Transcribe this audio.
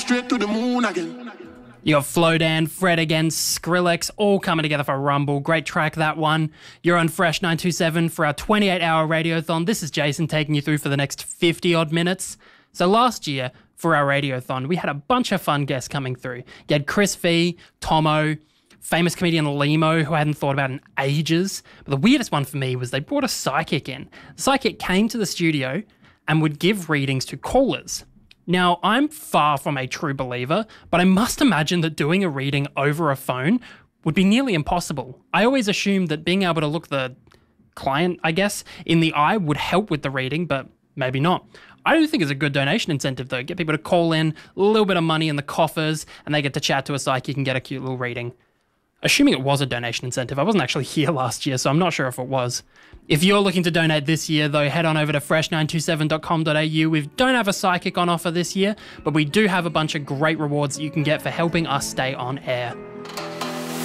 straight to the moon again. You got Flowdan, Fred again, Skrillex, all coming together for Rumble. Great track, that one. You're on Fresh 927 for our 28-hour radiothon. This is Jason taking you through for the next 50-odd minutes. So last year, for our radiothon, we had a bunch of fun guests coming through. You had Chris V, Tomo, famous comedian Limo, who I hadn't thought about in ages. But the weirdest one for me was they brought a psychic in. The psychic came to the studio and would give readings to callers. Now, I'm far from a true believer, but I must imagine that doing a reading over a phone would be nearly impossible. I always assumed that being able to look the client, I guess, in the eye would help with the reading, but maybe not. I do think it's a good donation incentive, though. Get people to call in, a little bit of money in the coffers, and they get to chat to a psychic and get a cute little reading. Assuming it was a donation incentive. I wasn't actually here last year, so I'm not sure if it was. If you're looking to donate this year, though, head on over to fresh927.com.au. We don't have a psychic on offer this year, but we do have a bunch of great rewards that you can get for helping us stay on air.